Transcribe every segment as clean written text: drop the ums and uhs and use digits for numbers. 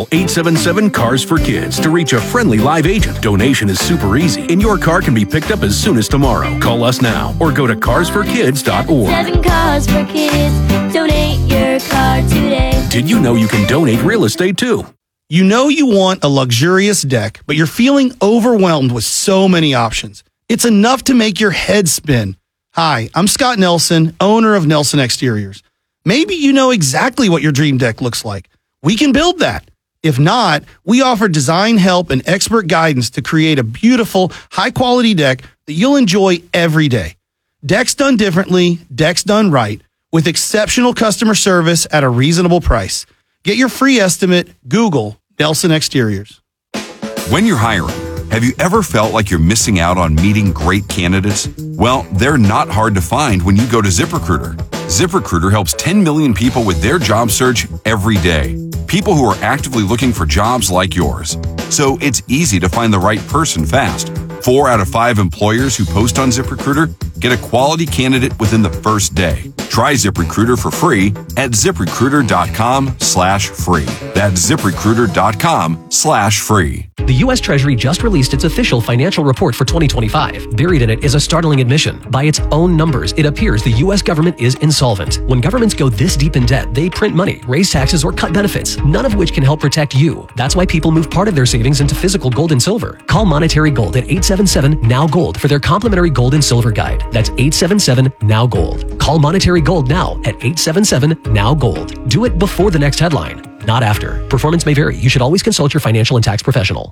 Call 877-CARS-FOR-KIDS to reach a friendly live agent. Donation is super easy, and your car can be picked up as soon as tomorrow. Call us now or go to carsforkids.org. 7 Cars for Kids. Donate your car today. Did you know you can donate real estate too? You know you want a luxurious deck, but you're feeling overwhelmed with so many options. It's enough to make your head spin. Hi, I'm Scott Nelson, owner of Nelson Exteriors. Maybe you know exactly what your dream deck looks like. We can build that. If not, we offer design help and expert guidance to create a beautiful, high-quality deck that you'll enjoy every day. Decks done differently, decks done right, with exceptional customer service at a reasonable price. Get your free estimate. Google Nelson Exteriors. When you're hiring, have you ever felt like you're missing out on meeting great candidates? Well, they're not hard to find when you go to ZipRecruiter. ZipRecruiter helps 10 million people with their job search every day. People who are actively looking for jobs like yours. So it's easy to find the right person fast. 4 out of 5 employers who post on ZipRecruiter get a quality candidate within the first day. Try ZipRecruiter for free at ZipRecruiter.com/free. That's ZipRecruiter.com/free. The U.S. Treasury just released its official financial report for 2025. Buried in it is a startling admission. By its own numbers, it appears the U.S. government is insolvent. When governments go this deep in debt, they print money, raise taxes, or cut benefits, none of which can help protect you. That's why people move part of their savings into physical gold and silver. Call Monetary Gold at 877-NOW-GOLD for their complimentary gold and silver guide. That's 877-NOW-GOLD. Call Monetary Gold now at 877-NOW-GOLD. Do it before the next headline, not after. Performance may vary. You should always consult your financial and tax professional.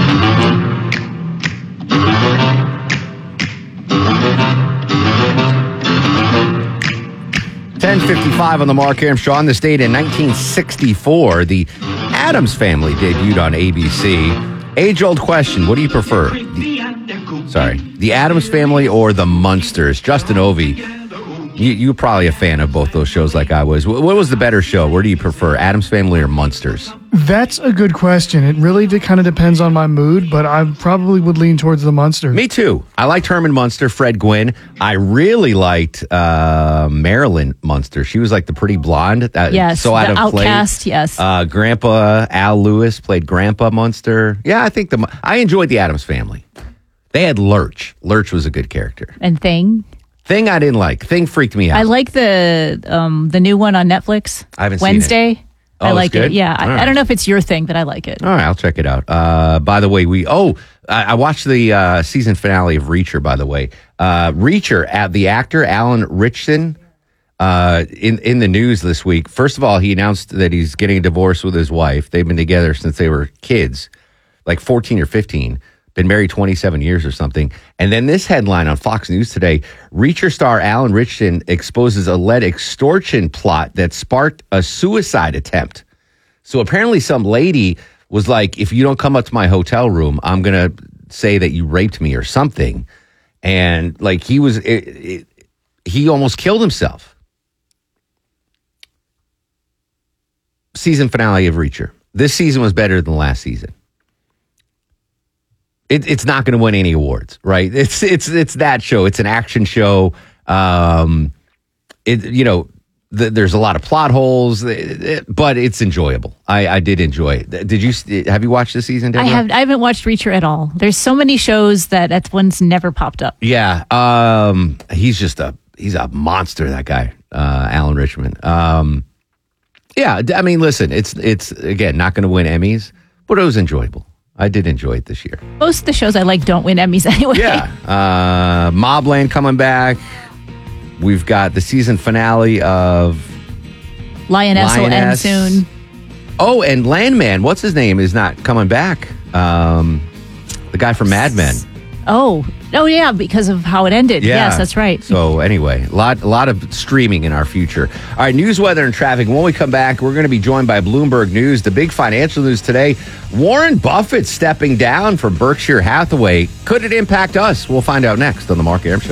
10:55 on the Mark Aram Show. On this date in 1964, the Addams Family debuted on ABC. Age-old question, what do you prefer? The Addams Family or the Munsters? Justin Ovey, you're probably a fan of both those shows like I was. What was the better show? Where do you prefer, Addams Family or Munsters? That's a good question. It really kind of depends on my mood, but I probably would lean towards the Munsters. Me too. I liked Herman Munster, Fred Gwynn. I really liked Marilyn Munster. She was like the pretty blonde. Yes, so out the of outcast, place. yes. Grandpa Al Lewis played Grandpa Munster. Yeah, I think I enjoyed the Addams Family. They had Lurch. Lurch was a good character. And Thing I didn't like. Thing freaked me out. I like the new one on Netflix. I haven't Wednesday. seen it. Oh, I like it. Yeah, right. I don't know if it's your thing, but I like it. All right, I'll check it out. By the way, I watched the season finale of Reacher, by the way. Reacher, the actor Alan Ritchson, in the news this week. First of all, he announced that he's getting a divorce with his wife. They've been together since they were kids, like 14 or 15. Been married 27 years or something. And then this headline on Fox News today, Reacher star Alan Ritchson exposes a lead extortion plot that sparked a suicide attempt. So apparently some lady was like, if you don't come up to my hotel room, I'm going to say that you raped me or something. And like he almost killed himself. Season finale of Reacher. This season was better than last season. It's not going to win any awards, right? It's that show. It's an action show. There's a lot of plot holes, but it's enjoyable. I did enjoy it. Have you watched this season, Deborah? I haven't watched Reacher at all. There's so many shows that one's never popped up. Yeah. He's a monster, that guy, Alan Ritchson. Yeah. I mean, listen, it's again, not going to win Emmys, but it was enjoyable. I did enjoy it this year. Most of the shows I like don't win Emmys anyway. Yeah. Mobland coming back. We've got the season finale of Lioness will end soon. Oh, and Landman, what's his name, is not coming back. The guy from Mad Men. Oh, yeah, because of how it ended. Yeah. Yes, that's right. So anyway, a lot of streaming in our future. All right, news, weather, and traffic. When we come back, we're going to be joined by Bloomberg News. The big financial news today, Warren Buffett stepping down from Berkshire Hathaway. Could it impact us? We'll find out next on The Mark Aram Show.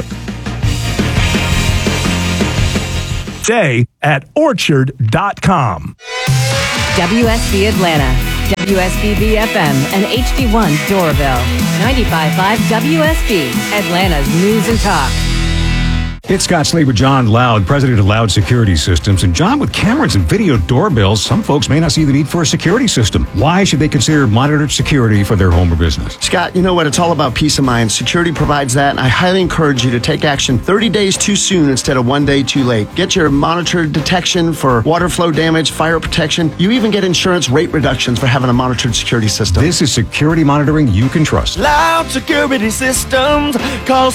Today at Orchard.com. WSB Atlanta. WSBB FM and HD1 Doraville. 95.5 WSB, Atlanta's News and Talk. It's Scott Sleeper, John Loud, president of Loud Security Systems. And John, with cameras and video doorbells, some folks may not see the need for a security system. Why should they consider monitored security for their home or business? Scott, you know what? It's all about peace of mind. Security provides that, and I highly encourage you to take action 30 days too soon instead of 1 day too late. Get your monitored detection for water flow damage, fire protection. You even get insurance rate reductions for having a monitored security system. This is security monitoring you can trust. Loud Security Systems. Call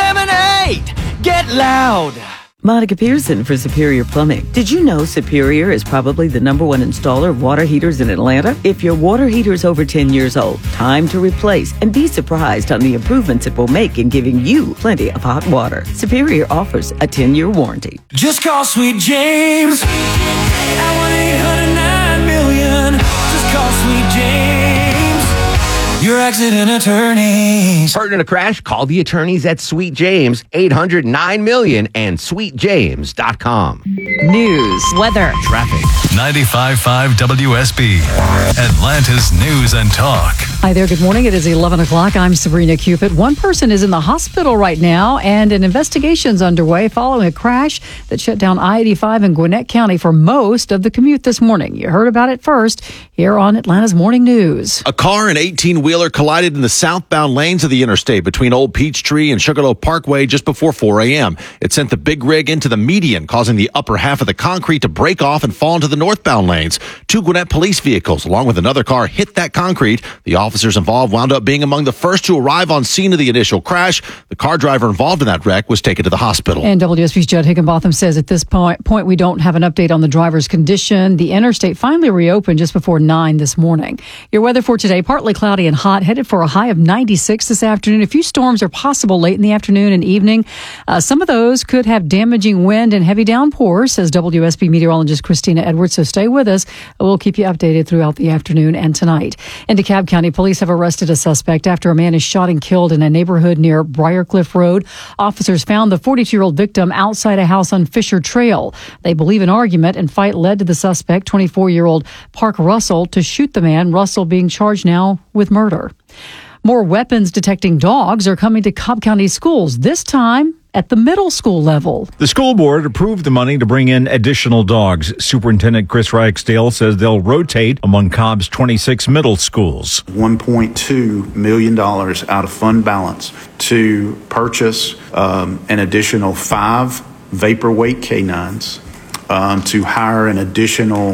678. Get loud. Monica Pearson for Superior Plumbing. Did you know Superior is probably the #1 installer of water heaters in Atlanta? If your water heater is over 10 years old, time to replace and be surprised on the improvements it will make in giving you plenty of hot water. Superior offers a 10-year warranty. Just call Sweet James at 1-800-9-million. Just call Sweet James. Your accident attorneys. Hurt in a crash? Call the attorneys at Sweet James, 800-9-million and sweetjames.com. News, weather, traffic. 95.5 WSB, Atlanta's News and Talk. Hi there. Good morning. It is 11 o'clock. I'm Sabrina Cupid. One person is in the hospital right now, and an investigation's underway following a crash that shut down I-85 in Gwinnett County for most of the commute this morning. You heard about it first here on Atlanta's Morning News. A car and 18-wheeler collided in the southbound lanes of the interstate between Old Peachtree and Sugarloaf Parkway just before 4 a.m. It sent the big rig into the median, causing the upper half of the concrete to break off and fall into the northbound lanes. 2 Gwinnett police vehicles, along with another car, hit that concrete. The officers involved wound up being among the first to arrive on scene of the initial crash. The car driver involved in that wreck was taken to the hospital. And WSB's Judd Higginbotham says at this point we don't have an update on the driver's condition. The interstate finally reopened just before 9 this morning. Your weather for today, partly cloudy and hot, headed for a high of 96 this afternoon. A few storms are possible late in the afternoon and evening. Some of those could have damaging wind and heavy downpours, says WSB meteorologist Christina Edwards. So stay with us. We'll keep you updated throughout the afternoon and tonight. In DeKalb County, police have arrested a suspect after a man is shot and killed in a neighborhood near Briarcliff Road. Officers found the 42-year-old victim outside a house on Fisher Trail. They believe an argument and fight led to the suspect, 24-year-old Park Russell, to shoot the man. Russell being charged now with murder. More weapons detecting dogs are coming to Cobb County schools, this time at the middle school level. The school board approved the money to bring in additional dogs. Superintendent Chris Reichsdale says they'll rotate among Cobb's 26 middle schools. $1.2 million out of fund balance to purchase an additional 5 vapor weight canines. To hire an additional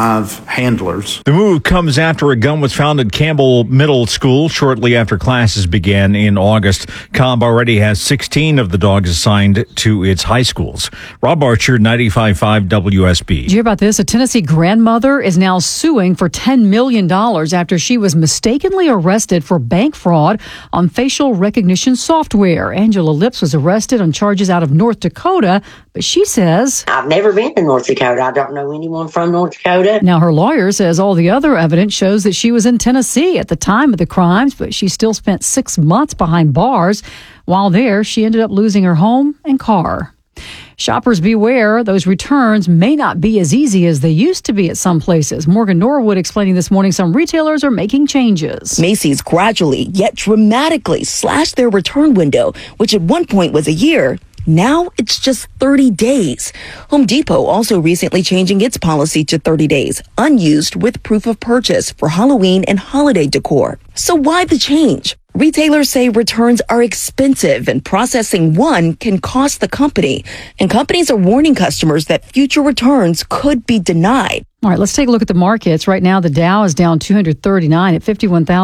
5 handlers. The move comes after a gun was found at Campbell Middle School shortly after classes began in August. Cobb already has 16 of the dogs assigned to its high schools. Rob Archer, 95.5 WSB. Did you hear about this? A Tennessee grandmother is now suing for $10 million after she was mistakenly arrested for bank fraud on facial recognition software. Angela Lips was arrested on charges out of North Dakota, but she says, I've never been to North Dakota. I don't know anyone from North Dakota. Now, her lawyer says all the other evidence shows that she was in Tennessee at the time of the crimes, but she still spent 6 months behind bars. While there, she ended up losing her home and car. Shoppers beware, those returns may not be as easy as they used to be at some places. Morgan Norwood explaining this morning some retailers are making changes. Macy's gradually, yet dramatically slashed their return window, which at one point was a year. Now it's just 30 days. Home Depot also recently changing its policy to 30 days, unused with proof of purchase for Halloween and holiday decor. So why the change? Retailers say returns are expensive and processing one can cost the company. And companies are warning customers that future returns could be denied. All right, let's take a look at the markets. Right now, the Dow is down 239 at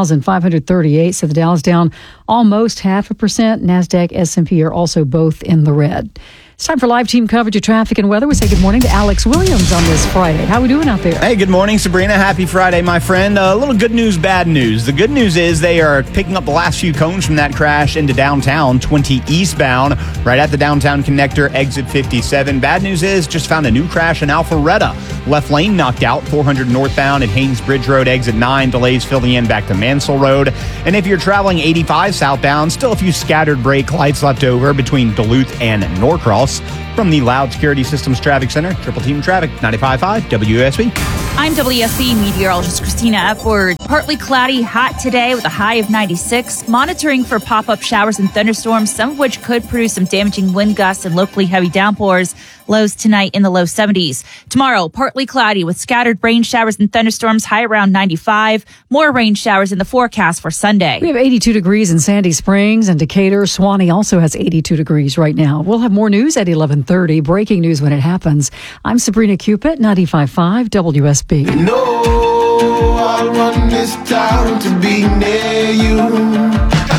51,538. So the Dow is down almost 0.5%. NASDAQ, S&P are also both in the red. It's time for live team coverage of traffic and weather. We say good morning to Alex Williams on this Friday. How are we doing out there? Hey, good morning, Sabrina. Happy Friday, my friend. A little good news, bad news. The good news is they are picking up the last few cones from that crash into downtown, 20 eastbound, right at the downtown connector, exit 57. Bad news is just found a new crash in Alpharetta. Left lane knocked out, 400 northbound at Haynes Bridge Road, exit 9. Delays filling in back to Mansell Road. And if you're traveling 85 southbound, still a few scattered brake lights left over between Duluth and Norcross. From the Loud Security Systems Traffic Center, Triple Team Traffic, 95.5 WSB. I'm WSB meteorologist Christina Epward. Partly cloudy, hot today with a high of 96. Monitoring for pop-up showers and thunderstorms, some of which could produce some damaging wind gusts and locally heavy downpours. Lows tonight in the low 70s. Tomorrow, partly cloudy with scattered rain showers and thunderstorms, high around 95. More rain showers in the forecast for Sunday. We have 82 degrees in Sandy Springs and Decatur. Swanee also has 82 degrees right now. We'll have more news at 11:30. Breaking news when it happens. I'm Sabrina Cupid, 95.5 WSB. I want this town to be near you.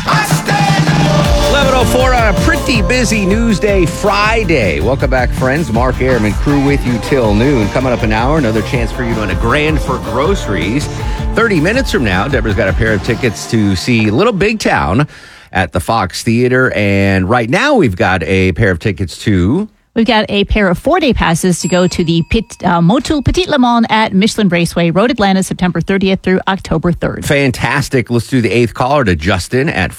11:04 on a pretty busy news day Friday. Welcome back, friends. Mark Airman, crew with you till noon. Coming up an hour, another chance for you to win $1,000 for groceries. 30 minutes from now, Deborah's got a pair of tickets to see Little Big Town at the Fox Theater. And right now, we've got a pair of tickets to... We've got a pair of 4-day passes to go to the Motul Petit Le Mans at Michelin Raceway, Road Atlanta, September 30th through October 3rd. Fantastic. Let's do the 8th caller to Justin at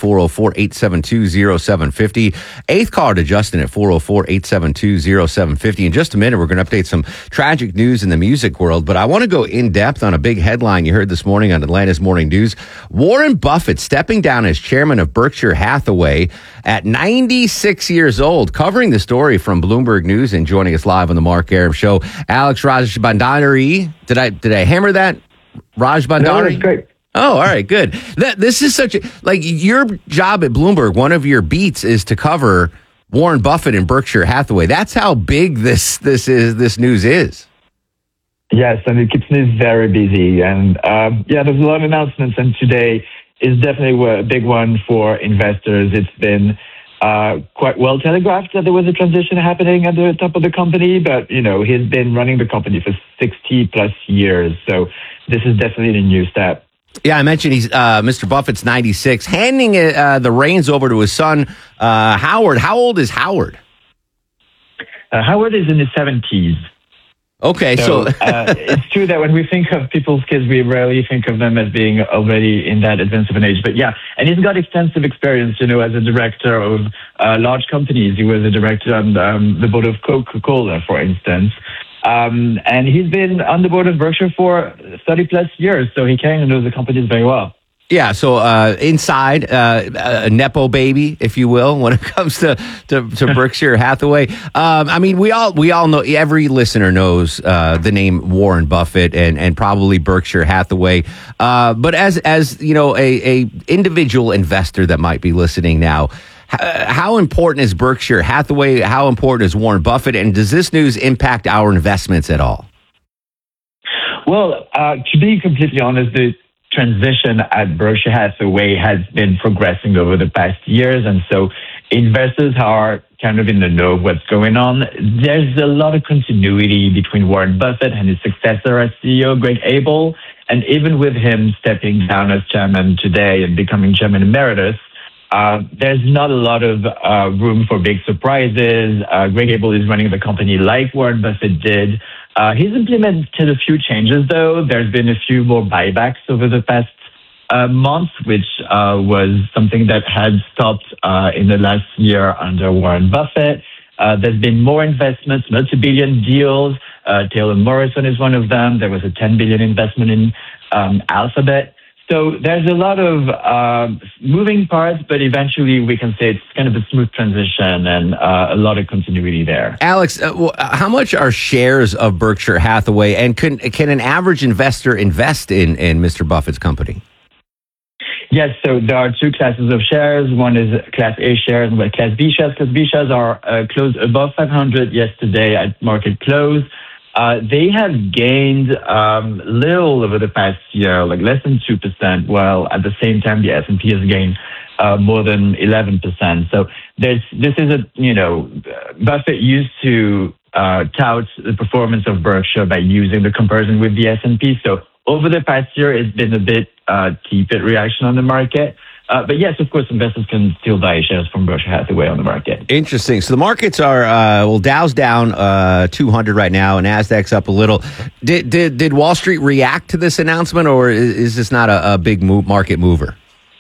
404-872-0750. 8th caller to Justin at 404-872-0750. In just a minute, we're going to update some tragic news in the music world, but I want to go in depth on a big headline you heard this morning on Atlanta's Morning News. Warren Buffett stepping down as chairman of Berkshire Hathaway at 96 years old. Covering the story from Bloomberg News and joining us live on the Mark Arum Show, Alex Rajbandari. Did I hammer that? Rajbandari? No, that's great. Oh, all right, good. This is such a, like, your job at Bloomberg, one of your beats is to cover Warren Buffett and Berkshire Hathaway. That's how big this news is. Yes, and it keeps me very busy. And there's a lot of announcements, and today is definitely a big one for investors. It's been quite well telegraphed that there was a transition happening at the top of the company, but, he's been running the company for 60 plus years. So this is definitely a new step. Yeah, I mentioned he's Mr. Buffett's 96, handing the reins over to his son, Howard. How old is Howard? Howard is in his 70s. Okay, so it's true that when we think of people's kids, we rarely think of them as being already in that advanced of an age. But yeah, and he's got extensive experience, as a director of large companies. He was a director on the board of Coca-Cola, for instance. And he's been on the board of Berkshire for 30 plus years, so he kind of knows the companies very well. Yeah, so inside, a Nepo baby, if you will, when it comes to Berkshire Hathaway. We all know, every listener knows the name Warren Buffett and probably Berkshire Hathaway. But as a individual investor that might be listening now, how important is Berkshire Hathaway? How important is Warren Buffett? And does this news impact our investments at all? Well, to be completely honest, the transition at Berkshire Hathaway has been progressing over the past years, and so investors are kind of in the know of what's going on. There's a lot of continuity between Warren Buffett and his successor as CEO, Greg Abel, and even with him stepping down as chairman today and becoming chairman emeritus, there's not a lot of room for big surprises. Greg Abel is running the company like Warren Buffett did. He's implemented a few changes, though. There's been a few more buybacks over the past month, which was something that had stopped in the last year under Warren Buffett. There's been more investments, multi-billion deals. Taylor Morrison is one of them. There was a $10 billion investment in Alphabet. So there's a lot of moving parts, but eventually we can say it's kind of a smooth transition and a lot of continuity there. Alex, how much are shares of Berkshire Hathaway, and can an average investor invest in Mr. Buffett's company? Yes, so there are two classes of shares. One is Class A shares and Class B shares. Class B shares are closed above 500 yesterday at market close. They have gained little over the past year, like less than 2%, while at the same time the S&P has gained more than 11%. So this is Buffett used to tout the performance of Berkshire by using the comparison with the S&P. So over the past year, it's been a bit tepid reaction on the market. But yes, of course, investors can still buy shares from Berkshire Hathaway on the market. Interesting. So the markets are, Dow's down 200 right now, and Nasdaq's up a little. Did Wall Street react to this announcement, or is this not a big market mover?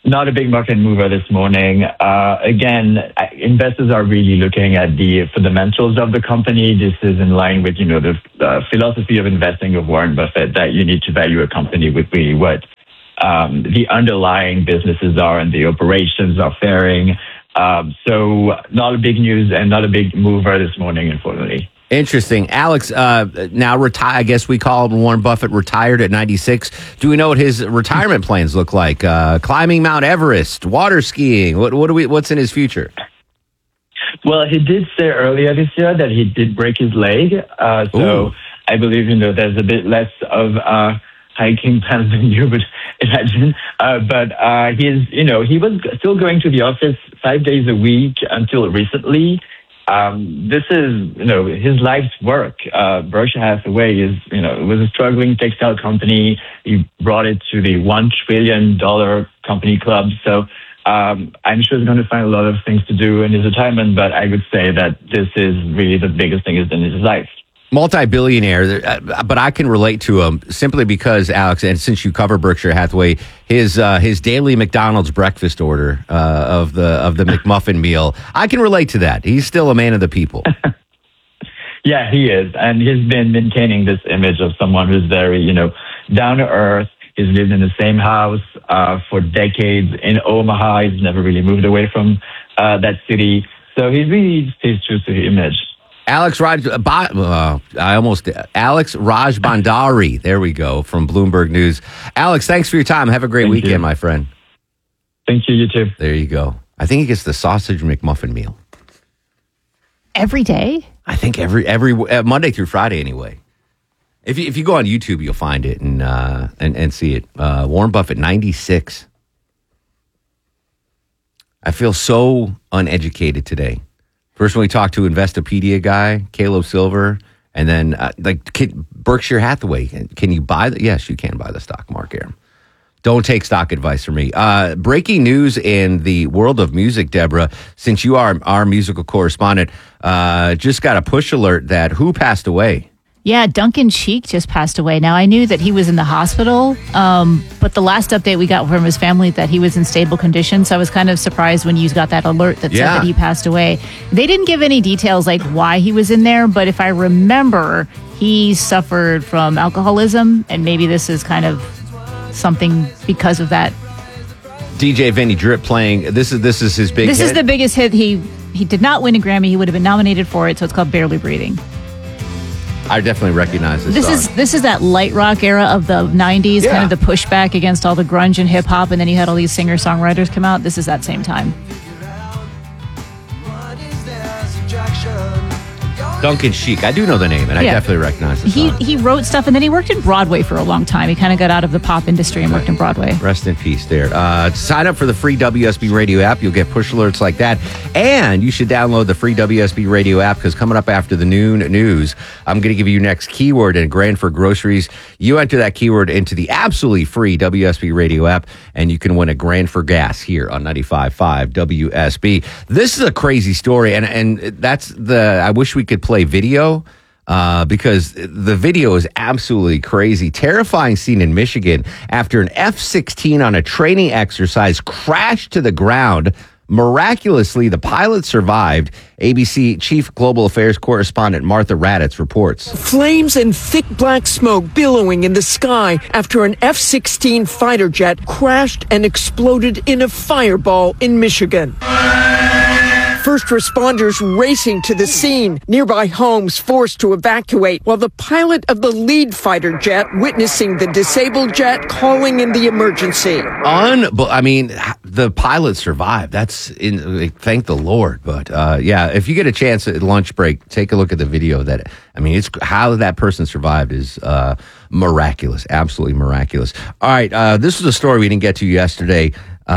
Not a big market mover this morning. Again, investors are really looking at the fundamentals of the company. This is in line with, the philosophy of investing of Warren Buffett, that you need to value a company with really what the underlying businesses are and the operations are faring. So not a big news and not a big mover this morning, unfortunately. Interesting. Alex, now I guess we call him Warren Buffett, retired at 96. Do we know what his retirement plans look like? Climbing Mount Everest, water skiing. What's in his future? Well, he did say earlier this year that he did break his leg. So I believe, there's a bit less of hiking plans than you would imagine. But he was still going to the office 5 days a week until recently. This is, his life's work. Berkshire Hathaway was a struggling textile company. He brought it to the $1 trillion company club. So, I'm sure he's going to find a lot of things to do in his retirement, but I would say that this is really the biggest thing he's done in his life. Multi-billionaire, but I can relate to him simply because, Alex, and since you cover Berkshire Hathaway, his daily McDonald's breakfast order of the McMuffin meal, I can relate to that. He's still a man of the people. Yeah, he is, and he's been maintaining this image of someone who's very, down to earth. He's lived in the same house for decades in Omaha. He's never really moved away from that city, so he really stays true to the image. Alex Rajbandari, there we go, from Bloomberg News. Alex, thanks for your time. Have a great weekend, my friend. Thank you, you too. There you go. I think he gets the sausage McMuffin meal. Every day? I think every Monday through Friday anyway. If you go on YouTube, you'll find it and see it. Warren Buffett, 96. I feel so uneducated today. First, when we talked to Investopedia guy, Caleb Silver, and then Berkshire Hathaway. Can you buy yes, you can buy the stock, Mark Aram. Don't take stock advice from me. Breaking news in the world of music, Deborah, since you are our musical correspondent, just got a push alert that who passed away? Yeah, Duncan Sheik just passed away. Now, I knew that he was in the hospital, but the last update we got from his family that he was in stable condition. So I was kind of surprised when you got that alert that said that he passed away. They didn't give any details like why he was in there, but if I remember, he suffered from alcoholism, and maybe this is kind of something because of that. DJ Vinny Drip playing. This is his big hit. This is the biggest hit. He did not win a Grammy. He would have been nominated for it, so it's called Barely Breathing. I definitely recognize this song. This is that light rock era of the 90s, kind of the pushback against all the grunge and hip hop, and then you had all these singer-songwriters come out. This is that same time. Duncan Sheik. I do know the name, and I definitely recognize the song. He wrote stuff, and then he worked in Broadway for a long time. He kind of got out of the pop industry and worked in Broadway. Rest in peace there. Sign up for the free WSB Radio app. You'll get push alerts like that. And you should download the free WSB Radio app, because coming up after the noon news, I'm going to give you your next keyword in Grand for Groceries. You enter that keyword into the absolutely free WSB Radio app, and you can win a grand for gas here on 95.5 WSB. This is a crazy story, and that's I wish we could play video because the video is absolutely crazy. Terrifying scene in Michigan after an F-16 on a training exercise crashed to the ground. Miraculously, the pilot survived. ABC Chief Global Affairs Correspondent Martha Raddatz reports. Flames and thick black smoke billowing in the sky after an F-16 fighter jet crashed and exploded in a fireball in Michigan. First responders racing to the scene, nearby homes forced to evacuate, while the pilot of the lead fighter jet witnessing the disabled jet calling in the emergency. The pilot survived. Thank the Lord. But if you get a chance at lunch break, take a look at the video. It's how that person survived is miraculous, absolutely miraculous. All right, this was a story we didn't get to yesterday.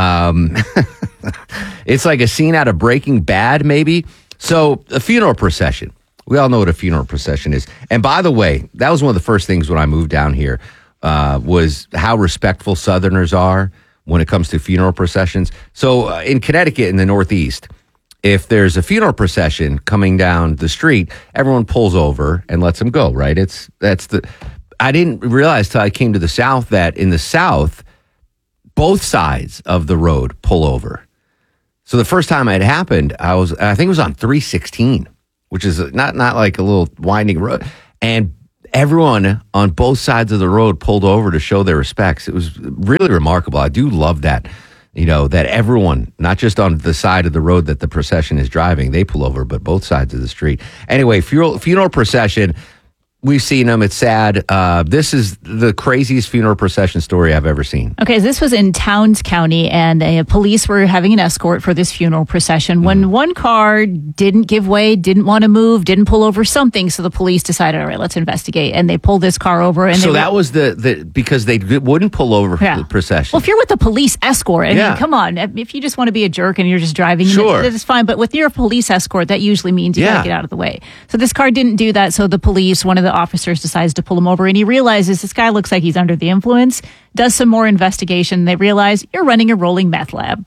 It's like a scene out of Breaking Bad, maybe. So, a funeral procession. We all know what a funeral procession is. And by the way, that was one of the first things when I moved down here, was how respectful Southerners are when it comes to funeral processions. So, in Connecticut, in the Northeast, if there's a funeral procession coming down the street, everyone pulls over and lets them go, right? I didn't realize till I came to the South that in the South, both sides of the road pull over. So the first time it happened, I think it was on 316, which is not like a little winding road. And everyone on both sides of the road pulled over to show their respects. It was really remarkable. I do love that, that everyone, not just on the side of the road that the procession is driving, they pull over, but both sides of the street. Anyway, funeral procession. We've seen them. It's sad. This is the craziest funeral procession story I've ever seen. Okay, this was in Towns County, and police were having an escort for this funeral procession when one car didn't give way, didn't want to move, didn't pull over something. So the police decided, all right, let's investigate. And they pulled this car over. And so that was because they wouldn't pull over for the procession. Well, if you're with the police escort, I mean, come on. If you just want to be a jerk and you're just driving, sure, it's fine. But with your police escort, that usually means you got to get out of the way. So this car didn't do that. So the police, one of the officers decides to pull him over, and he realizes this guy looks like he's under the influence, does some more investigation. They realize you're running a rolling meth lab.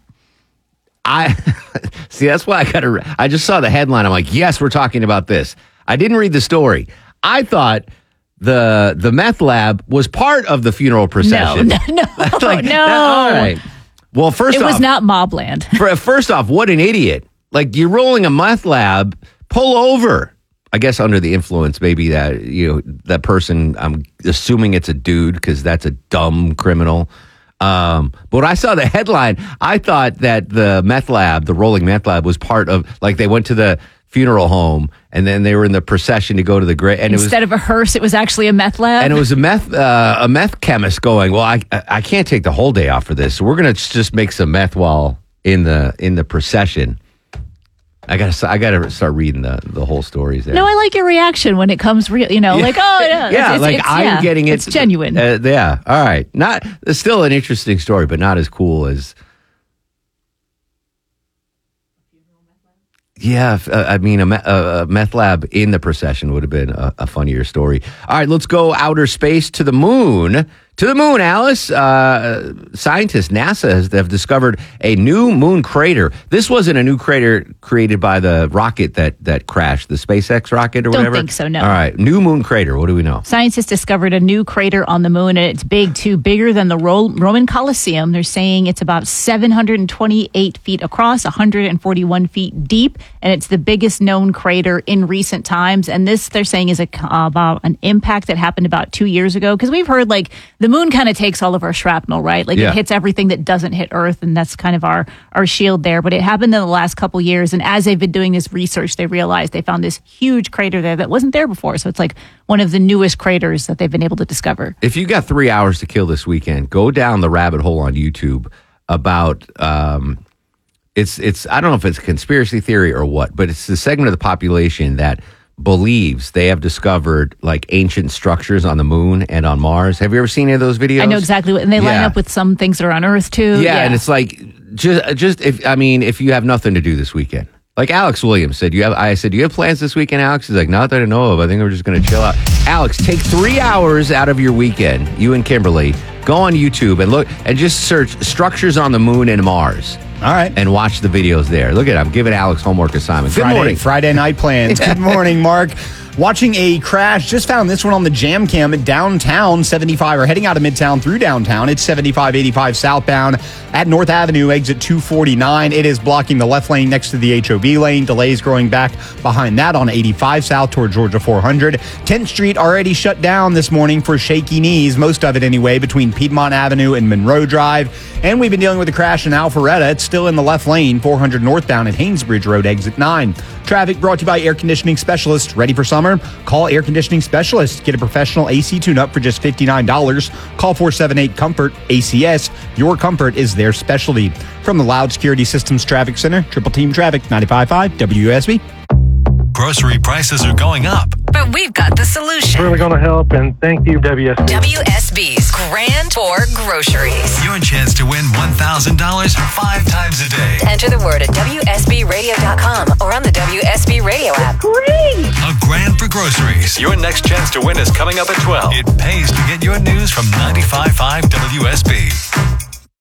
See, that's why I just saw the headline. I'm like, yes, we're talking about this. I didn't read the story. I thought the meth lab was part of the funeral procession. No. All right. Well, first off, it was not Mobland. First off, what an idiot. Like, you're rolling a meth lab, pull over. I guess under the influence, maybe that person, I'm assuming it's a dude because that's a dumb criminal. But when I saw the headline, I thought that the rolling meth lab was part of, like, they went to the funeral home and then they were in the procession to go to the grave. And instead of a hearse, it was actually a meth lab. And it was a meth chemist going, well, I can't take the whole day off for this. So we're going to just make some meth while in the procession. I gotta start reading the whole stories there. No, I like your reaction when it comes real. Like, oh no, I'm getting it. It's genuine. Yeah, all right. It's still an interesting story, but not as cool as. Yeah, I mean, a meth lab in the procession would have been a funnier story. All right, let's go outer space to the moon. To the moon, Alice. Scientists, NASA, have discovered a new moon crater. This wasn't a new crater created by the rocket that crashed, the SpaceX rocket or whatever? Don't think so, no. All right, new moon crater. What do we know? Scientists discovered a new crater on the moon, and it's big, too, bigger than the Roman Colosseum. They're saying it's about 728 feet across, 141 feet deep, and it's the biggest known crater in recent times. And this, they're saying, is about an impact that happened about 2 years ago. Because we've heard, like, the moon kind of takes all of our shrapnel, right? Like it hits everything that doesn't hit Earth, and that's kind of our shield there. But it happened in the last couple years, and as they've been doing this research, they realized they found this huge crater there that wasn't there before. So it's like one of the newest craters that they've been able to discover. If you got 3 hours to kill this weekend, go down the rabbit hole on YouTube about it's I don't know if it's a conspiracy theory or what, but it's the segment of the population that believes they have discovered like ancient structures on the moon and on Mars. Have you ever seen any of those videos? I know exactly what, and they line up with some things that are on Earth too. Yeah, and it's like just if you have nothing to do this weekend. Like Alex Williams said, I said, do you have plans this weekend, Alex? He's like, not that I know of. I think we're just going to chill out. Alex, take 3 hours out of your weekend, you and Kimberly, go on YouTube and look and just search structures on the moon and Mars. All right. And watch the videos there. Look at it. I'm giving Alex homework assignment. Good morning. Friday night plans. Good morning, Mark. Watching a crash. Just found this one on the Jam Cam at downtown 75, or heading out of Midtown through downtown. It's 7585 southbound at North Avenue, exit 249. It is blocking the left lane next to the HOV lane. Delays growing back behind that on 85 south toward Georgia 400. 10th Street already shut down this morning for shaky knees, most of it anyway, between Piedmont Avenue and Monroe Drive. And we've been dealing with a crash in Alpharetta. It's still in the left lane, 400 northbound at Haynesbridge Road, exit 9. Traffic brought to you by Air Conditioning Specialists. Ready for summer? Call Air Conditioning Specialists. Get a professional AC tune-up for just $59. Call 478-COMFORT. ACS. Your comfort is their specialty. From the Loud Security Systems Traffic Center, Triple Team Traffic, 95.5 WSB. Grocery prices are going up. But we've got the solution. Really going to help, and thank you, WSB. WSB's Grand Tour Groceries. Your chance to win $1,000 5 times a day. Enter the word at WSBradio.com or on the WSB Radio app. Great! A grand for groceries. Your next chance to win is coming up at 12. It pays to get your news from 95.5 WSB.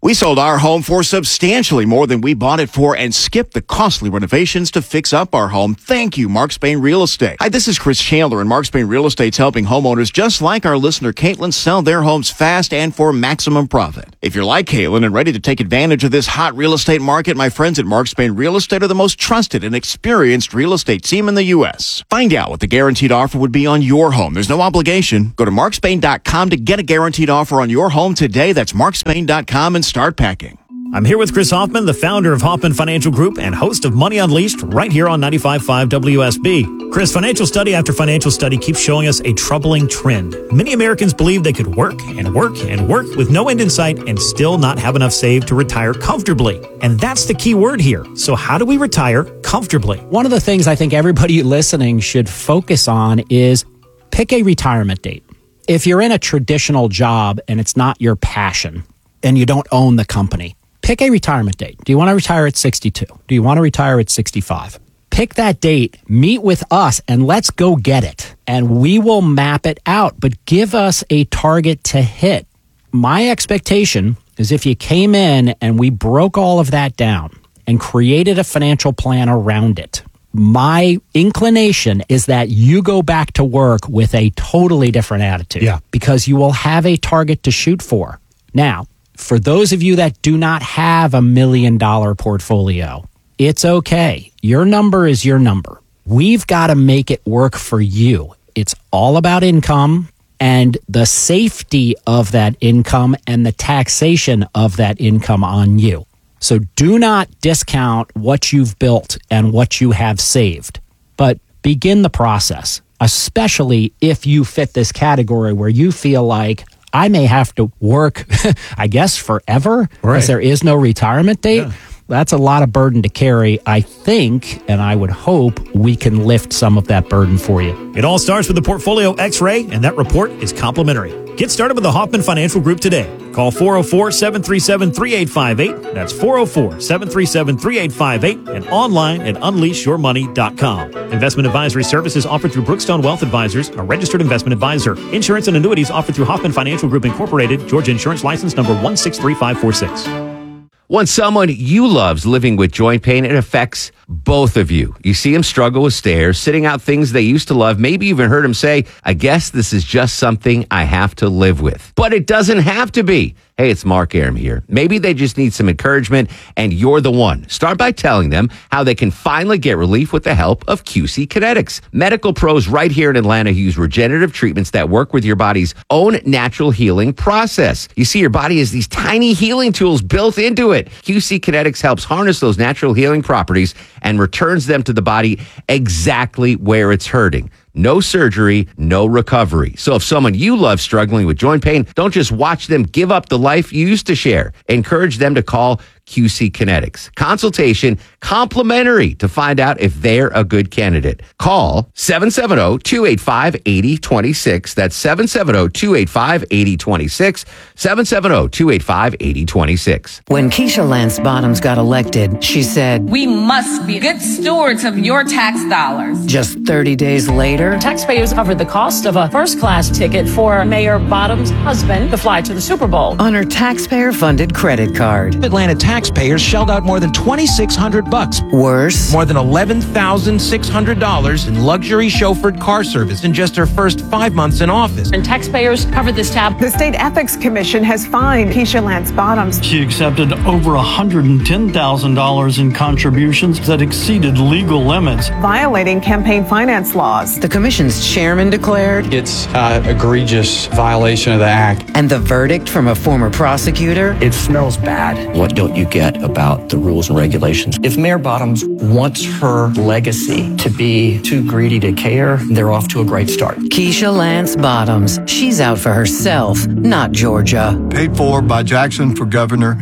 We sold our home for substantially more than we bought it for and skipped the costly renovations to fix up our home. Thank you, Mark Spain Real Estate. Hi, this is Chris Chandler, and Mark Spain Real Estate's helping homeowners just like our listener Caitlin sell their homes fast and for maximum profit. If you're like Caitlin and ready to take advantage of this hot real estate market, my friends at Mark Spain Real Estate are the most trusted and experienced real estate team in the U.S. Find out what the guaranteed offer would be on your home. There's no obligation. Go to markspain.com to get a guaranteed offer on your home today. That's markspain.com and start packing. I'm here with Chris Hoffman, the founder of Hoffman Financial Group and host of Money Unleashed right here on 95.5 WSB. Chris, financial study after financial study keeps showing us a troubling trend. Many Americans believe they could work and work and work with no end in sight and still not have enough saved to retire comfortably. And that's the key word here. So how do we retire comfortably? One of the things I think everybody listening should focus on is pick a retirement date. If you're in a traditional job and it's not your passion and you don't own the company, pick a retirement date. Do you want to retire at 62? Do you want to retire at 65? Pick that date, meet with us, and let's go get it. And we will map it out, but give us a target to hit. My expectation is if you came in and we broke all of that down and created a financial plan around it, my inclination is that you go back to work with a totally different attitude. Yeah. Because you will have a target to shoot for. Now, for those of you that do not have $1 million portfolio, it's okay. Your number is your number. We've got to make it work for you. It's all about income and the safety of that income and the taxation of that income on you. So do not discount what you've built and what you have saved, but begin the process, especially if you fit this category where you feel like I may have to work, I guess, forever, because there is no retirement date. Yeah. That's a lot of burden to carry. I think, and I would hope, we can lift some of that burden for you. It all starts with the Portfolio X-Ray, and that report is complimentary. Get started with the Hoffman Financial Group today. Call 404-737-3858. That's 404-737-3858 and online at unleashyourmoney.com. Investment advisory services offered through Brookstone Wealth Advisors, a registered investment advisor. Insurance and annuities offered through Hoffman Financial Group Incorporated, Georgia Insurance License number 163546. When someone you love's living with joint pain, it affects both of you. You see them struggle with stairs, sitting out things they used to love, maybe even heard them say, I guess this is just something I have to live with. But it doesn't have to be. Hey, it's Mark Arum here. Maybe they just need some encouragement, and you're the one. Start by telling them how they can finally get relief with the help of QC Kinetics. Medical pros right here in Atlanta use regenerative treatments that work with your body's own natural healing process. You see, your body has these tiny healing tools built into it. QC Kinetics helps harness those natural healing properties and returns them to the body exactly where it's hurting. No surgery, no recovery. So if someone you love struggling with joint pain, don't just watch them give up the life you used to share. Encourage them to call QC Kinetics. Consultation complimentary to find out if they're a good candidate. Call 770-285-8026. That's 770-285-8026. 770-285-8026. When Keisha Lance Bottoms got elected, she said, we must be good stewards of your tax dollars. Just 30 days later, taxpayers covered the cost of a first-class ticket for Mayor Bottoms' husband to fly to the Super Bowl on her taxpayer-funded credit card. Atlanta taxpayers shelled out more than $2,600. Worse, more than $11,600 in luxury chauffeured car service in just her first 5 months in office. And taxpayers covered this tab. The State Ethics Commission has fined Keisha Lance Bottoms. She accepted over $110,000 in contributions that exceeded legal limits, violating campaign finance laws. The commission's chairman declared it's an egregious violation of the act. And the verdict from a former prosecutor? It smells bad. What don't you get about the rules and regulations? If Mayor Bottoms wants her legacy to be too greedy to care, they're off to a great start. Keisha Lance Bottoms. She's out for herself, not Georgia. Paid for by Jackson for Governor, Inc.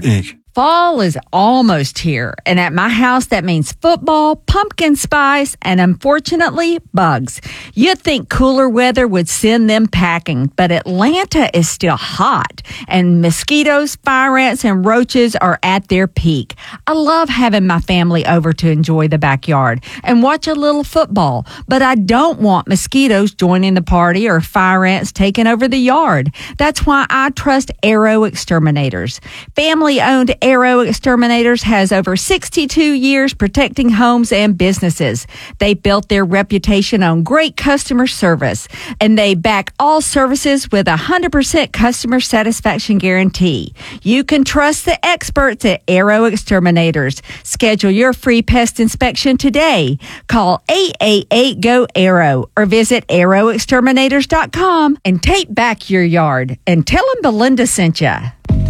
Fall is almost here, and at my house, that means football, pumpkin spice, and unfortunately, bugs. You'd think cooler weather would send them packing, but Atlanta is still hot, and mosquitoes, fire ants, and roaches are at their peak. I love having my family over to enjoy the backyard and watch a little football, but I don't want mosquitoes joining the party or fire ants taking over the yard. That's why I trust Arrow Exterminators. Family-owned Arrow Exterminators has over 62 years protecting homes and businesses. They built their reputation on great customer service, and they back all services with a 100% customer satisfaction guarantee. You can trust the experts at Arrow Exterminators. Schedule your free pest inspection today. Call 888-GO-ARROW or visit arrowexterminators.com and take back your yard. And tell them Belinda sent you.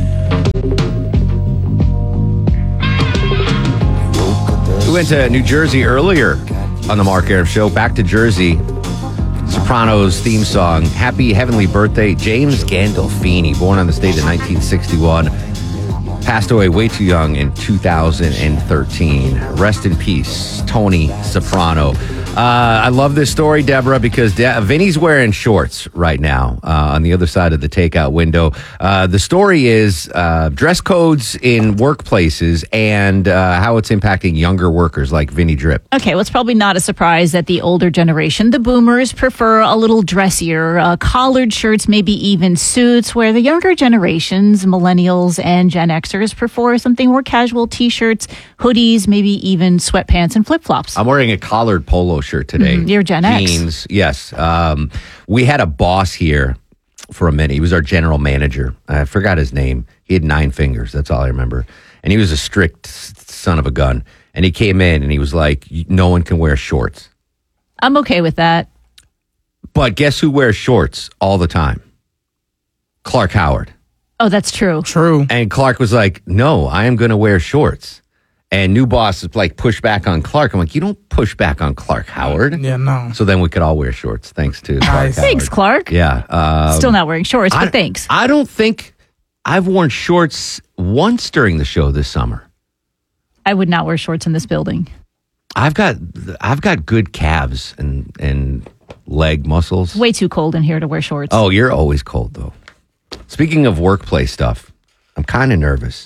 We went to New Jersey earlier on the Mark Arum Show. Back to Jersey. Sopranos theme song, Happy Heavenly Birthday, James Gandolfini, born on this date in 1961. Passed away way too young in 2013. Rest in peace, Tony Soprano. I love this story, Deborah, because Vinny's wearing shorts right now on the other side of the takeout window. The story is dress codes in workplaces and how it's impacting younger workers like Vinny Drip. Okay, well, it's probably not a surprise that the older generation, the boomers, prefer a little dressier, collared shirts, maybe even suits, where the younger generations, millennials and Gen Xers, prefer something more casual, T-shirts, hoodies, maybe even sweatpants and flip-flops. I'm wearing a collared polo shirt today. You're Gen X. Jeans, yes. We had a boss here for a minute. He was our general manager. I forgot his name. He had 9 fingers. That's all I remember. And he was a strict son of a gun. And he came in and he was like, no one can wear shorts. I'm okay with that. But guess who wears shorts all the time? Clark Howard. Oh, that's true. True. And Clark was like, no, I am going to wear shorts. And new boss is like, push back on Clark. I'm like, you don't push back on Clark Howard. Yeah, no. So then we could all wear shorts, thanks to Clark Howard. Thanks, Clark. Yeah. Still not wearing shorts, but thanks. I don't think I've worn shorts once during the show this summer. I would not wear shorts in this building. I've got good calves and leg muscles. Way too cold in here to wear shorts. Oh, you're always cold, though. Speaking of workplace stuff, I'm kind of nervous.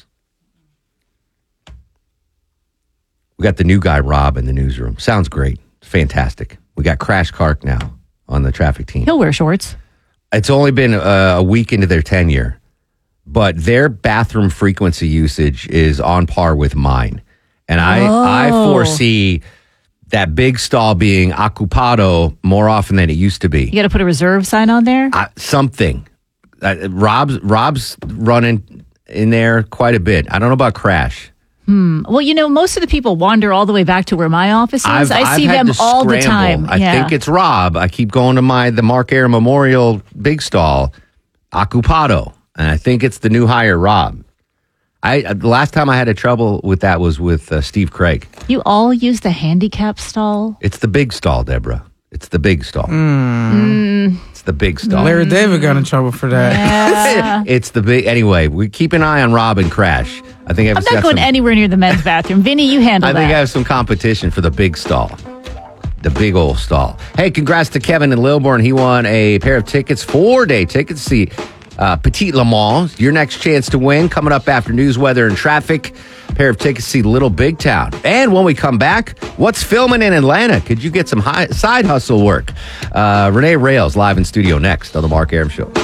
We got the new guy, Rob, in the newsroom. Sounds great. Fantastic. We got Crash Clark now on the traffic team. He'll wear shorts. It's only been a week into their tenure, but their bathroom frequency usage is on par with mine. And I foresee that big stall being occupado more often than it used to be. You got to put a reserve sign on there? Something. Rob's running in there quite a bit. I don't know about Crash. Well, most of the people wander all the way back to where my office is. I see them all the time. I think it's Rob. I keep going to the Mark Arum Memorial big stall, occupado, and I think it's the new hire, Rob. The last time I had a trouble with that was with Steve Craig. You all use the handicap stall? It's the big stall, Deborah. It's the big stall. It's the big stall. Larry David got in trouble for that. Yeah. It's the big. Anyway, we keep an eye on Rob and Crash. I think I'm not going anywhere near the men's bathroom. Vinny, you handle that. I think I have some competition for the big stall. The big old stall. Hey, congrats to Kevin in Lilburn. He won a pair of tickets, 4-day tickets to see Petit Le Mans. Your next chance to win coming up after news, weather, and traffic. Pair of tickets to see Little Big Town. And when we come back, what's filming in Atlanta? Could you get some side hustle work? Renee Rails live in studio next on the Mark Arum Show.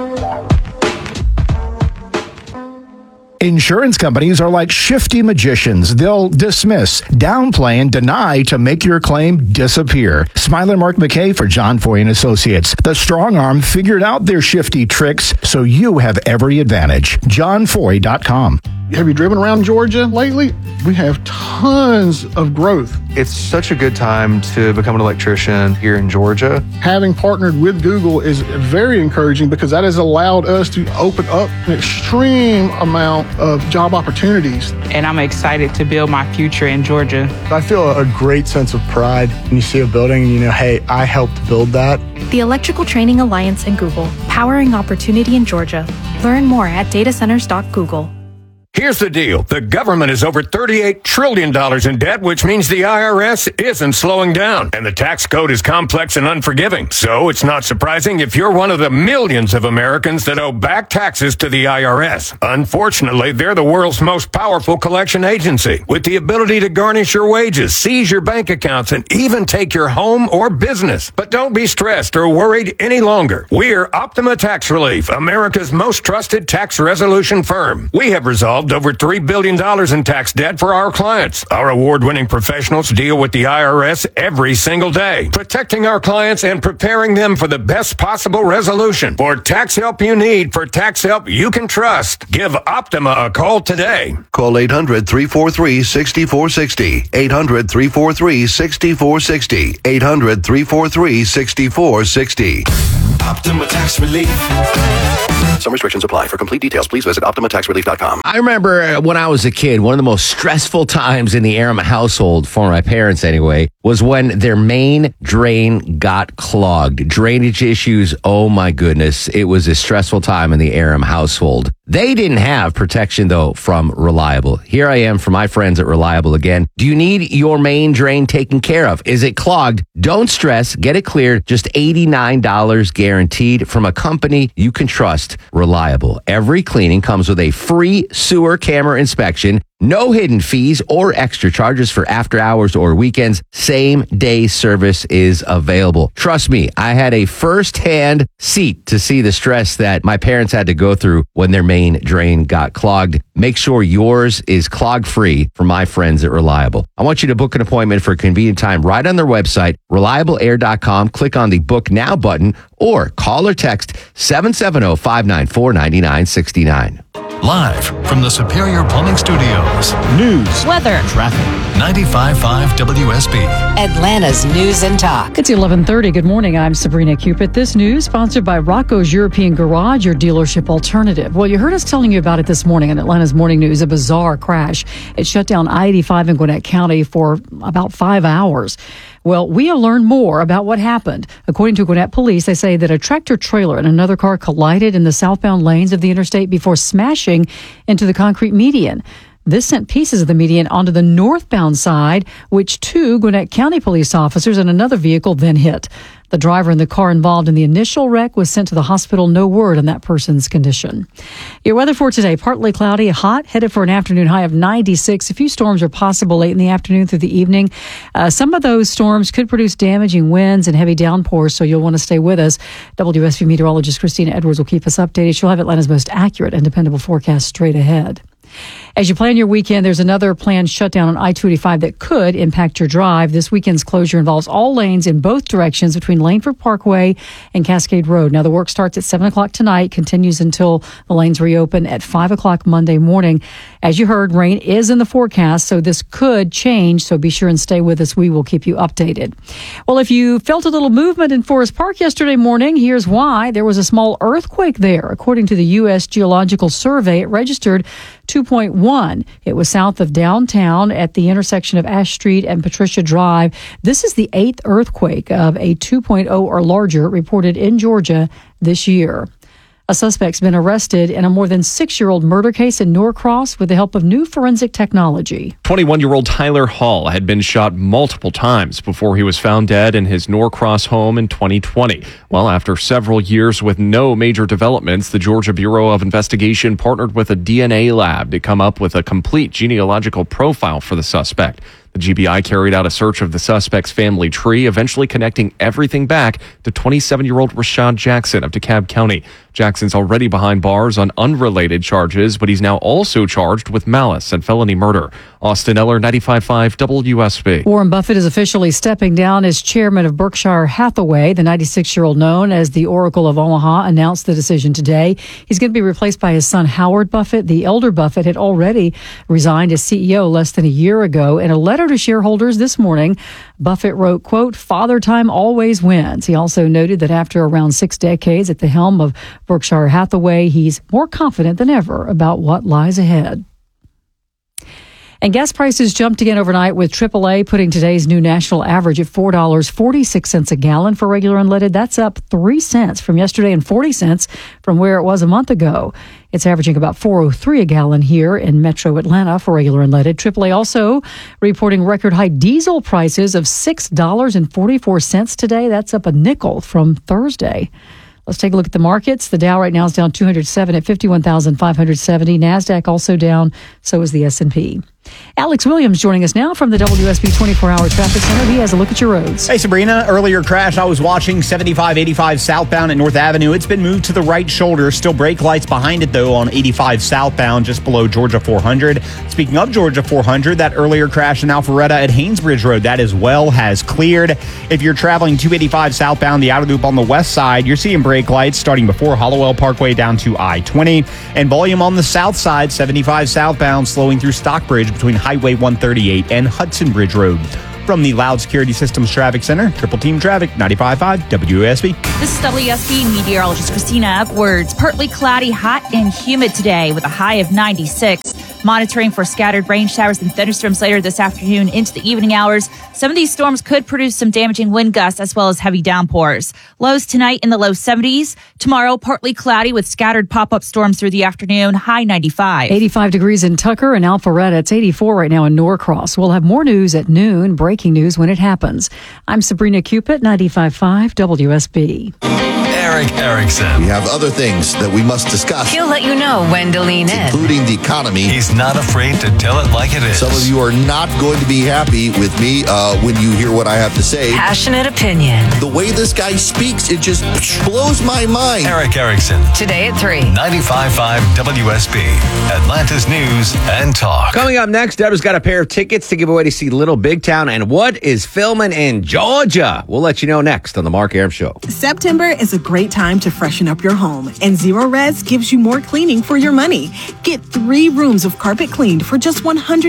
Insurance companies are like shifty magicians. They'll dismiss, downplay, and deny to make your claim disappear. Smiler Mark McKay for John Foy & Associates. The strong arm figured out their shifty tricks, so you have every advantage. JohnFoy.com. Have you driven around Georgia lately? We have tons of growth. It's such a good time to become an electrician here in Georgia. Having partnered with Google is very encouraging because that has allowed us to open up an extreme amount of job opportunities. And I'm excited to build my future in Georgia. I feel a great sense of pride when you see a building and you know, hey, I helped build that. The Electrical Training Alliance and Google, powering opportunity in Georgia. Learn more at datacenters.google. Here's the deal. The government is over $38 trillion in debt, which means the IRS isn't slowing down. And the tax code is complex and unforgiving. So it's not surprising if you're one of the millions of Americans that owe back taxes to the IRS. Unfortunately, they're the world's most powerful collection agency, with the ability to garnish your wages, seize your bank accounts, and even take your home or business. But don't be stressed or worried any longer. We're Optima Tax Relief, America's most trusted tax resolution firm. We have resolved over $3 billion in tax debt for our clients. Our award-winning professionals deal with the IRS every single day, protecting our clients and preparing them for the best possible resolution. For tax help you need, for tax help you can trust, give Optima a call today. Call 800-343-6460. 800-343-6460. 800-343-6460. Optima Tax Relief. Some restrictions apply. For complete details, please visit OptimaTaxRelief.com. I remember when I was a kid, one of the most stressful times in the Aram household, for my parents anyway, was when their main drain got clogged. Drainage issues, oh my goodness. It was a stressful time in the Aram household. They didn't have protection, though, from Reliable. Here I am for my friends at Reliable again. Do you need your main drain taken care of? Is it clogged? Don't stress. Get it cleared. Just $89 guaranteed from a company you can trust, Reliable. Every cleaning comes with a free sewer camera inspection. No hidden fees or extra charges for after hours or weekends. Same day service is available. Trust me, I had a first-hand seat to see the stress that my parents had to go through when their main drain got clogged. Make sure yours is clog-free from my friends at Reliable. I want you to book an appointment for a convenient time right on their website, reliableair.com. Click on the Book Now button or call or text 770-594-9969. Live from the Superior Plumbing Studios. News, weather, traffic. 95.5 WSB. Atlanta's News and Talk. It's 11:30. Good morning. I'm Sabrina Cupid. This news sponsored by Rocco's European Garage, your dealership alternative. Well, you heard us telling you about it this morning on Atlanta's Morning News, a bizarre crash. It shut down I-85 in Gwinnett County for about 5 hours. Well, we have learned more about what happened. According to Gwinnett police, they say that a tractor trailer and another car collided in the southbound lanes of the interstate before smashing into the concrete median. This sent pieces of the median onto the northbound side, which 2 Gwinnett County police officers and another vehicle then hit. The driver and the car involved in the initial wreck was sent to the hospital. No word on that person's condition. Your weather for today, partly cloudy, hot, headed for an afternoon high of 96. A few storms are possible late in the afternoon through the evening. Some of those storms could produce damaging winds and heavy downpours, so you'll want to stay with us. WSB meteorologist Christina Edwards will keep us updated. She'll have Atlanta's most accurate and dependable forecast straight ahead. As you plan your weekend, there's another planned shutdown on I-285 that could impact your drive. This weekend's closure involves all lanes in both directions between Langford Parkway and Cascade Road. Now, the work starts at 7 o'clock tonight, continues until the lanes reopen at 5 o'clock Monday morning. As you heard, rain is in the forecast, so this could change, so be sure and stay with us. We will keep you updated. Well, if you felt a little movement in Forest Park yesterday morning, here's why. There was a small earthquake there. According to the U.S. Geological Survey, it registered 2.1. It was south of downtown at the intersection of Ash Street and Patricia Drive. This is the 8th earthquake of a 2.0 or larger reported in Georgia this year. A suspect's been arrested in a more than 6-year-old murder case in Norcross with the help of new forensic technology. 21-year-old Tyler Hall had been shot multiple times before he was found dead in his Norcross home in 2020. Well, after several years with no major developments, the Georgia Bureau of Investigation partnered with a DNA lab to come up with a complete genealogical profile for the suspect. The GBI carried out a search of the suspect's family tree, eventually connecting everything back to 27-year-old Rashad Jackson of DeKalb County. Jackson's already behind bars on unrelated charges, but he's now also charged with malice and felony murder. Austin Eller, 95.5 WSB. Warren Buffett is officially stepping down as chairman of Berkshire Hathaway. The 96-year-old, known as the Oracle of Omaha, announced the decision today. He's going to be replaced by his son, Howard Buffett. The elder Buffett had already resigned as CEO less than a year ago. In a letter to shareholders this morning, Buffett wrote, quote, "Father time always wins." He also noted that after around 6 decades at the helm of Berkshire Hathaway, he's more confident than ever about what lies ahead. And gas prices jumped again overnight, with AAA putting today's new national average at $4.46 a gallon for regular unleaded. That's up 3 cents from yesterday and 40 cents from where it was a month ago. It's averaging about $4.03 a gallon here in Metro Atlanta for regular unleaded. AAA also reporting record high diesel prices of $6.44 today. That's up a nickel from Thursday. Let's take a look at the markets. The Dow right now is down 207 at 51,570. NASDAQ also down. So is the S&P. Alex Williams joining us now from the WSB 24-hour traffic center. He has a look at your roads. Hey, Sabrina. Earlier crash I was watching 7585 southbound at North Avenue. It's been moved to the right shoulder. Still brake lights behind it, though, on 85 southbound just below Georgia 400. Speaking of Georgia 400, that earlier crash in Alpharetta at Haynesbridge Road, that as well has cleared. If you're traveling 285 southbound, the outer loop on the west side, you're seeing brake lights starting before Hollowell Parkway down to I-20. And volume on the south side, 75 southbound, slowing through Stockbridge between Highway 138 and Hudson Bridge Road. From the Loud Security Systems Traffic Center, Triple Team Traffic, 95.5 WSB. This is WSB meteorologist Christina Upwards. Partly cloudy, hot and humid today with a high of 96. Monitoring for scattered rain showers and thunderstorms later this afternoon into the evening hours. Some of these storms could produce some damaging wind gusts as well as heavy downpours. Lows tonight in the low 70s. Tomorrow, partly cloudy with scattered pop-up storms through the afternoon, high 95. 85 degrees in Tucker and Alpharetta. It's 84 right now in Norcross. We'll have more news at noon, breaking news when it happens. I'm Sabrina Cupid, 95.5 WSB. Eric Erickson. We have other things that we must discuss. He'll let you know when to lean in. Including the economy. He's not afraid to tell it like it is. Some of you are not going to be happy with me when you hear what I have to say. Passionate opinion. The way this guy speaks, it just blows my mind. Eric Erickson. Today at 3. 95.5 WSB. Atlanta's News and Talk. Coming up next, Deborah's got a pair of tickets to give away to see Little Big Town and what is filming in Georgia. We'll let you know next on The Mark Arum Show. September is a great time to freshen up your home, and Zero Res gives you more cleaning for your money. Get 3 rooms of carpet cleaned for just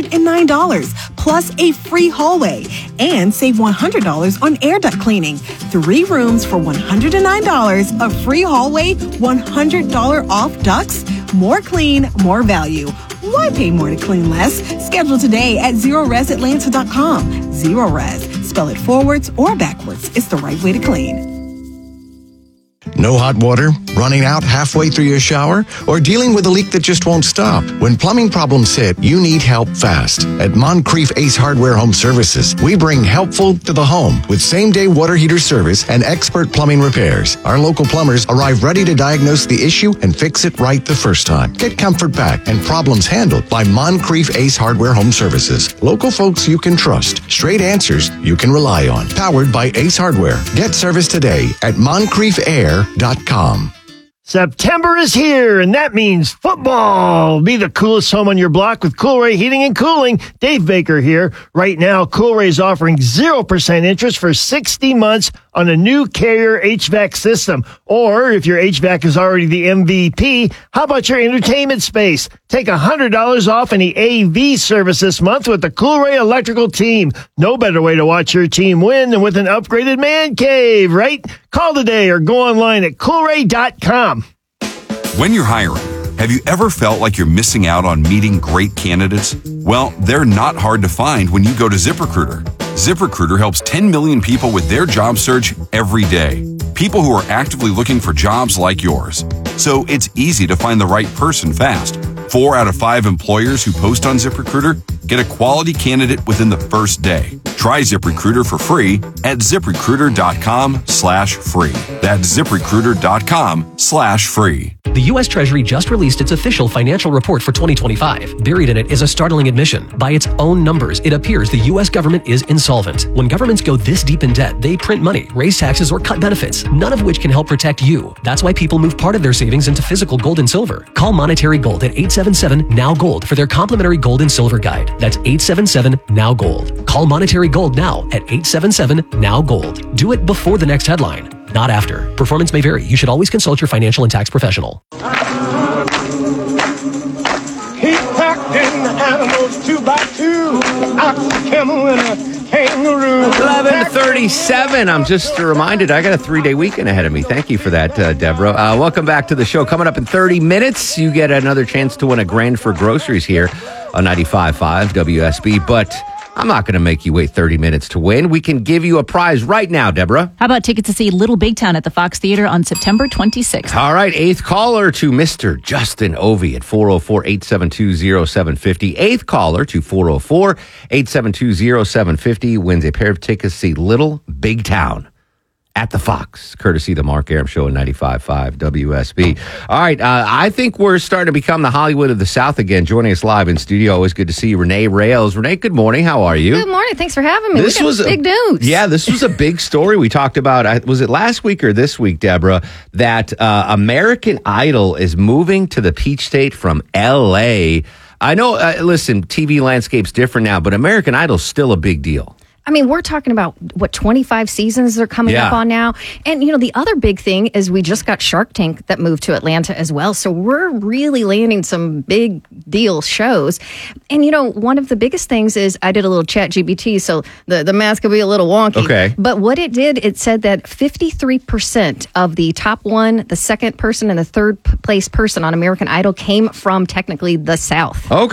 $109, plus a free hallway, and save $100 on air duct cleaning. 3 rooms for $109, a free hallway, $100 off ducts. More clean, more value. Why pay more to clean less? Schedule today at ZeroResAtlanta.com. Zero Res. Spell it forwards or backwards. It's the right way to clean. No hot water, running out halfway through your shower, or dealing with a leak that just won't stop? When plumbing problems hit, you need help fast. At Moncrief Ace Hardware Home Services, we bring helpful to the home with same-day water heater service and expert plumbing repairs. Our local plumbers arrive ready to diagnose the issue and fix it right the first time. Get comfort back and problems handled by Moncrief Ace Hardware Home Services. Local folks you can trust. Straight answers you can rely on. Powered by Ace Hardware. Get service today at MoncriefAir.com. September is here, and that means football. Be the coolest home on your block with Coolray Heating and Cooling. Dave Baker here. Right now, Coolray is offering 0% interest for 60 months on a new Carrier HVAC system. Or if your HVAC is already the MVP, how about your entertainment space? Take $100 off any AV service this month with the Coolray Electrical team. No better way to watch your team win than with an upgraded man cave, right? Call today or go online at Coolray.com. When you're hiring, have you ever felt like you're missing out on meeting great candidates? Well, they're not hard to find when you go to ZipRecruiter. ZipRecruiter helps 10 million people with their job search every day. People who are actively looking for jobs like yours. So it's easy to find the right person fast. 4 out of 5 employers who post on ZipRecruiter get a quality candidate within the first day. Try ZipRecruiter for free at ZipRecruiter.com/free. That's ZipRecruiter.com/free. The U.S. Treasury just released its official financial report for 2025. Buried in it is a startling admission. By its own numbers, it appears the U.S. government is insolvent. When governments go this deep in debt, they print money, raise taxes, or cut benefits, none of which can help protect you. That's why people move part of their savings into physical gold and silver. Call Monetary Gold at 877-NOW-GOLD for their complimentary gold and silver guide. That's 877-NOW-GOLD. Call Monetary Gold now at 877-NOW-GOLD. Do it before the next headline, not after. Performance may vary. You should always consult your financial and tax professional. He packed in the animals 2 by 2, ox, camel, and a kangaroo. 11:37. I'm just reminded I got a 3-day weekend ahead of me. Thank you for that, Deborah. Welcome back to the show. Coming up in 30 minutes, you get another chance to win a grand for groceries here on 95.5 WSB. But I'm not going to make you wait 30 minutes to win. We can give you a prize right now, Deborah. How about tickets to see Little Big Town at the Fox Theater on September 26th? All right, 8th caller to Mr. Justin Ovey at 404-872-0750. 8th caller to 404-872-0750 wins a pair of tickets to see Little Big Town at the Fox, courtesy of the Mark Aram Show in 95.5 WSB. All right, I think we're starting to become the Hollywood of the South again. Joining us live in studio, always good to see you, Renee Rails. Renee, good morning. How are you? Good morning. Thanks for having me. This was big news. Yeah, this was a big story we talked about. Was it last week or this week, Deborah, that American Idol is moving to the Peach State from L.A.? I know, listen, TV landscape's different now, but American Idol's still a big deal. I mean, we're talking about, 25 seasons they're coming up on now. And, the other big thing is we just got Shark Tank that moved to Atlanta as well. So we're really landing some big deal shows. And, one of the biggest things is I did a little ChatGPT, so the math could be a little wonky. Okay. But what it did, it said that 53% of the top one, the second person, and the third place person on American Idol came from technically the South. Okay.